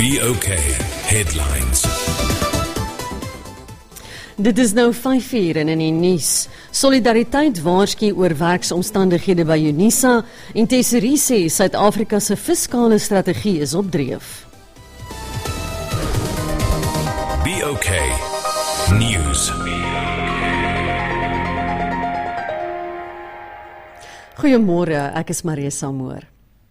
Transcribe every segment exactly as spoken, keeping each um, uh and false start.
B O K Headlines. Dit is nou vyf uur en in die nuus. Solidariteit waarsku oor werksomstandighede by Unisa en Tesourie sê Suid-Afrika se fiskale strategie is op dreef. B O K News. Goeiemôre, ek is Marisa Moore.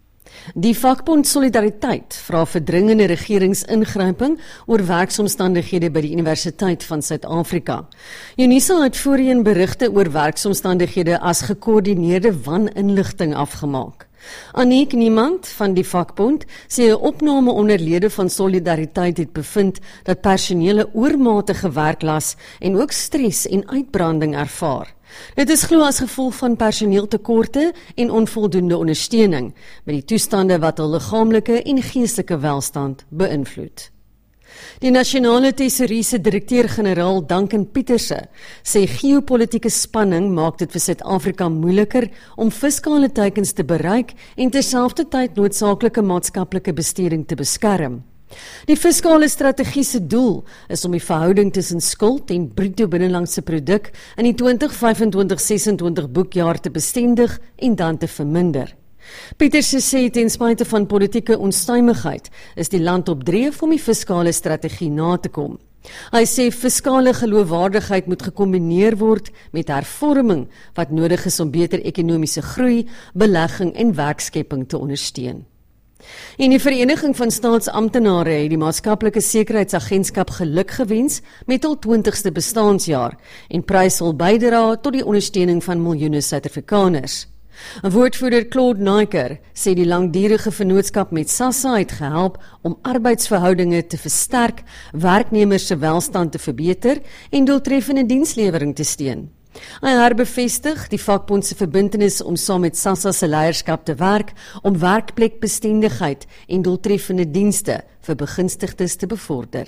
Die vakbond Solidariteit vra vir dringende regeringsingryping oor werksomstandighede by die Universiteit van Suid-Afrika. Unisa het voorheen berigte oor werksomstandighede as gekoördineerde waninligting afgemaak. Aniek Niemand van die vakbond sê 'n opname onder lede van Solidariteit het bevind dat personele oormatige werklas en ook stres en uitbranding ervaar. Dit is glo as gevolg van personeeltekorte en onvoldoende ondersteuning by die toestande wat hul liggaamlike en geestelike welstand beïnvloed. Die nasionale tesourie se direkteur-generaal Duncan Pieterse sê geopolitiese spanning maak dit vir Suid-Afrika moeiliker om fiskale teikens te bereik en terselfdertyd noodsaaklike maatskaplike besteding te beskerm. Die fiskale strategie se doel is om die verhouding tussen skuld en bruto binnelandse produk in die twintig vyf-en-twintig ses-en-twintig boekjaar te bestendig en dan te verminder. Pieterse sê ten spyte van politieke onstuimigheid is die land op dreef om die fiskale strategie na te kom. Hy sê fiskale geloofwaardigheid moet gekombineer word met hervorming wat nodig is om beter ekonomiese groei, belegging en werkskepping te ondersteun. En die Vereniging van Staatsamptenare het die Maatskaplike Sekuriteitsagentskap geluk gewens met hul twintigste bestaансjaar en prys hul bydra tot die ondersteuning van miljoene Suid-Afrikaners. 'n Woordvoerder Claude Naiker sê die langdurige vennootskap met SASSA het gehelp om arbeidsverhoudinge te versterk, werknemers se welstand te verbeter en doeltreffende dienslewering te steun. Hy herbevestig die vakbond se verbintenis om saam met SASSA se leierskap te werk om werkplekbestendigheid en doeltreffende dienste vir begunstigdes te bevorder.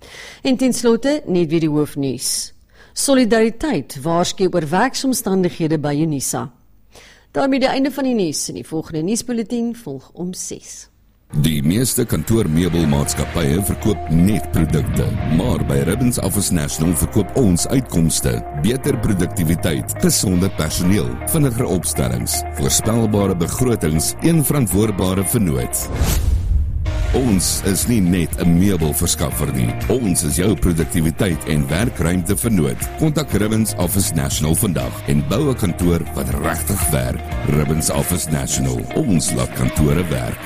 En ten slotte net weer die hoofnuus. Solidariteit waarsku oor werksomstandighede by Unisa. Daarmee die einde van die nuus en die volgende nuusbulletin volg om ses. Die meeste kantoormeubelmaatskappye verkoop net produkte, maar by Ribbons Office National verkoop ons uitkomste, beter produktiwiteit, gesonde personeel, vinniger opstellings, voorspelbare begrotings, een verantwoordbare vennoot. Ons is nie net 'n meubelverskaffer nie, ons is jou produktiwiteit en werkruimte vennoot. Kontak Ribbons Office National vandag en bou 'n kantoor wat regtig werk. Ribbons Office National, ons laat kantore werk.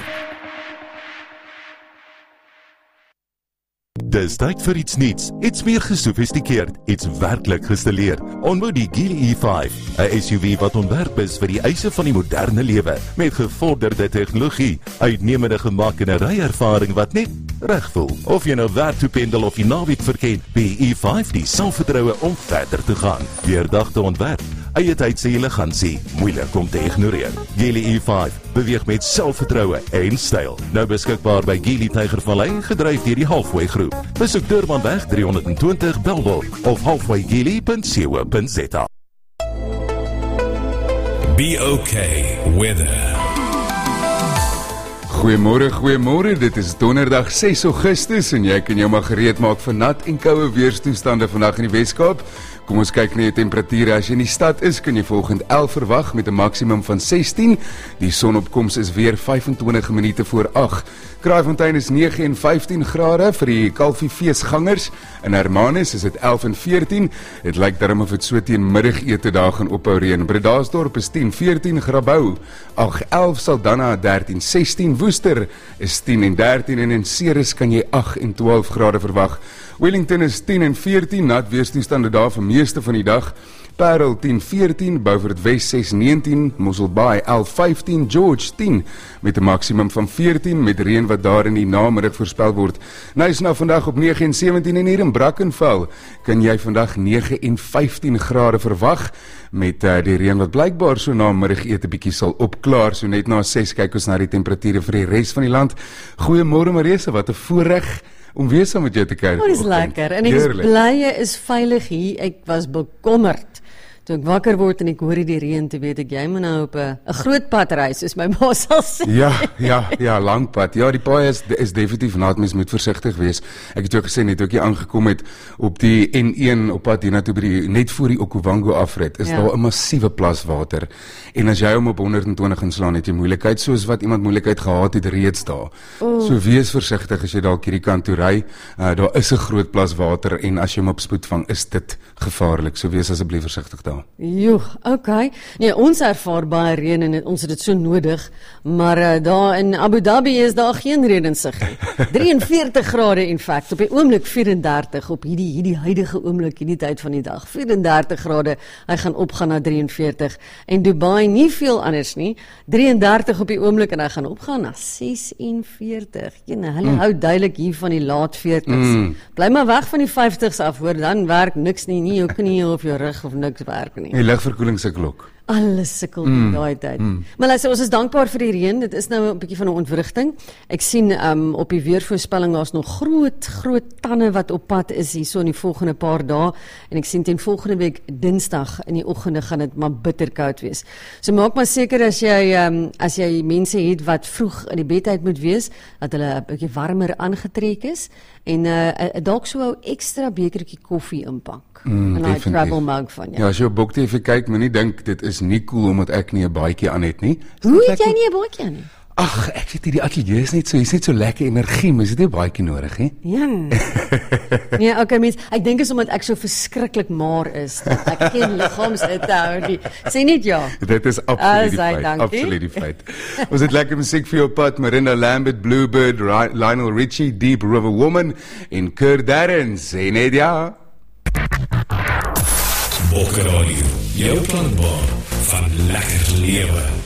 Dis tyd vir iets nuuts, iets meer gesofistikeerd, iets werklik gestileer. Ontmoet die Geely E vyf, 'n S U V wat ontwerp is vir die eise van die moderne lewe, met gevorderde tegnologie, uitnemende gemak en 'n ryervaring wat net reg voel. Of jy nou werk toe pendel of jy naweek verken, die E vyf die selfvertroue om verder te gaan. Deurdagte ontwerp, eie tyd se elegansie, moeilik om te ignoreer. Geely E vyf beweeg met selfvertroue en styl. Nou beskikbaar by Geely Tygervallei, gedryf deur die Halfway Groep. Besoek Durbanweg driehonderdtwintig Bellville of halfway geely punt co punt za. B O K Weather. Goeiemôre, goeiemôre, dit is donderdag ses Augustus en jy kan jou maar gereed maak vir nat en koue weerstoestande vandag in die Weskaap. Kom ons kyk na die temperature. As jy in die stad is, kan jy volgende elf verwag met 'n maksimum van sestien. Die sonopkoms is weer vyfentwintig minute voor agt. Kraaifontein is nege en vyftien grade vir die Kalfiefeesgangers. In Hermanus is dit elf en veertien. Dit lyk darm of dit so teen middagete daar gaan ophou reën. Bredasdorp is tien veertien, Grabouw agt elf, Saldanha dertien sestien, Woester is tien en dertien en in Ceres kan jy agt en twaalf grade verwag. Wellington is tien en veertien, nat weerstoestande daar vir meeste van die dag. Parel tien veertien, Beaufort West ses negentien, Mosselbaai elf vyftien, George tien met 'n maksimum van veertien met reën wat daar in die namiddag voorspel word. Knysna vandag op nege en sewentien en hier in Brackenfell kan jy vandag nege en vyftien grade verwag met uh, die reën wat blykbaar so na middagete bietjie sal opklaar. So net na ses kyk ons na die temperature vir die res van die land. Goeiemôre Marisa, wat 'n voorreg om weer saam met jou te kuier. Oh, dis lekker en ek is bly jy is veilig hier. Ek was bekommerd Toe ek wakker word en ek hoor die reën, toe weet ek jy moet nou op 'n 'n groot pad ry, soos my ma sal sê. Ja, ja, ja, lang pad. Ja, die paai is is definitief nat, mens moet versigtig wees. Ek het ook gesê net toe ek hier aangekom het op die N een op pad hiernatoe by die net voor die Okavango afrit, is ja. daar 'n massiewe plas water. En as jy hom op honderd en twintig inslaan, het jy moeilikheid soos wat iemand moeilikheid gehad het reeds daar. Oeh. So wees versigtig as jy dalk hierdie kant toe ry. Uh, daar is 'n groot plas water en as jy hom op spoed vang, is dit gevaarlik. So wees asseblief versigtig daar. Joe, okay. Nee, ons ervaar baie reën en ons het dit so nodig, maar uh, daar in Abu Dhabi is daar geen reën in sig nie. drie en veertig grade in fact, op die oomblik vyf en dertig op hierdie hierdie huidige oomblik hierdie tyd van die dag. vyf en dertig grade. Hy gaan opgaan na drie en veertig en Dubai nie veel anders nie. drie en dertig op die oomblik en hy gaan opgaan na ses en veertig. Jene, hulle mm. hou duidelik hier van die laat veertigs. Mm. Bly maar weg van die vyftigs af hoor, dan werk niks nie, nie jou knie of jou rug of niks werk nie. Die ligverkoeling sukkel ook. Alles sukkel in mm. daai tyd. Mm. Maar luister, ons is dankbaar vir die reën. Dit is nou 'n bietjie van 'n ontwrigting. Ek sien um, op die weervoorspelling daar's nog groot groot tande wat op pad is hierso in die volgende paar dae en ek sien teen volgende week Dinsdag in die oggende gaan dit maar bitterkoud wees. So maak maar seker as jy um, as jy mense het wat vroeg in die bed uit moet wees, dat hulle 'n bietjie warmer aangetrek is en uh, dalk so 'n ekstra bekertjie koffie inpak. Mm, en 'n travel mug van jou. Ja, as jy op Boek T V kyk, moenie dink dit is nie cool omdat ek nie 'n baadjie aan het nie. Hoe het jy nie 'n baadjie aan nie? Ag, ek weet hierdie ateljee is net so, hier's net so lekker energie, mens het nie 'n baadjie nodig nie. Ja. Nee, okay mens, ek dink is omdat ek so verskriklik maar is. Ek ken liggaamshitte hou nie. Sê net ja. Dit is absoluut die feit. Absoluut die feit. Ons het lekker musiek vir jou pad, Marinda Lambert, Bluebird, Lionel Richie, Deep River Woman en Kurt Darren, sê net ja. Bokker Radio, jou planbaan van lekker lewe.